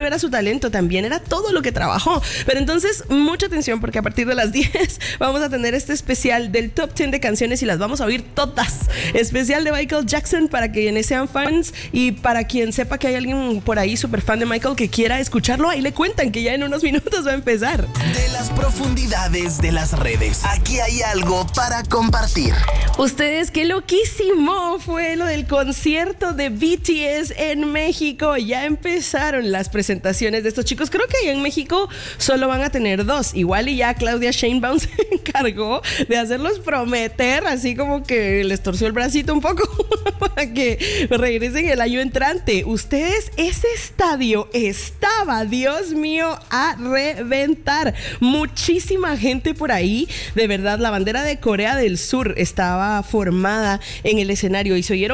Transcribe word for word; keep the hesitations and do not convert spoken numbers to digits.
era su talento, también era todo lo que trabajó. Pero entonces, mucha atención porque a partir de las diez vamos a tener este especial del top diez de canciones y las vamos a oír todas. Especial de Michael Jackson para quienes sean fans y para quien sepa que hay alguien por ahí súper fan de Michael que quiera escucharlo, ahí le cuentan que ya en unos minutos va a empezar. De las profundidades de las redes, aquí hay algo para compartir. Ustedes, qué loquísimo fue lo del concierto de B T S en México. Ya empezaron las presentaciones de estos chicos. Creo que allá en México solo van a tener dos. Igual y ya Claudia Sheinbaum se encargó de hacerlos prometer, así como que les torció el bracito un poco para que regresen el año entrante. Ustedes, ese estadio estaba, Dios mío, a reventar. Muchísima gente por ahí. De verdad, la bandera de Corea del Sur estaba formada en el escenario y se oyeron